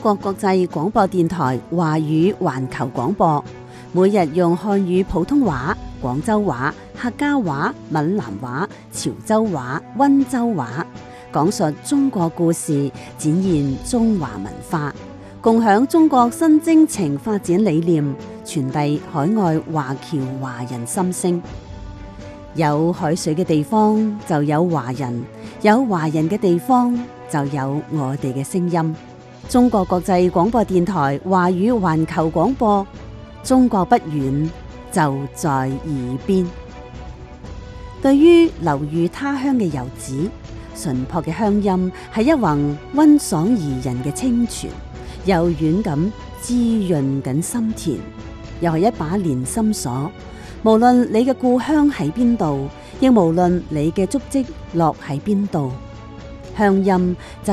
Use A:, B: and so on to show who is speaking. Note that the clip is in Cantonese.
A: 國國際廣播電台華語環球廣播，每日用漢語普通話、廣州話、客家話、閩南話、潮州話、溫州話，講述中國故事，展現中華文化，共享中國新征程發展理念，傳遞海外華僑華人心聲。有海水嘅地方就有華人，有華人嘅地方就有我哋嘅聲音。中國國際廣播電台華語環球廣播，中國不遠，就在耳邊。對於流寓他鄉嘅遊子，淳樸嘅鄉音係一泓溫爽宜人嘅清泉，柔軟咁滋潤緊心田，又係一把連心鎖。無論你嘅故鄉喺邊度，亦無論你嘅足跡落喺邊度，鄉音就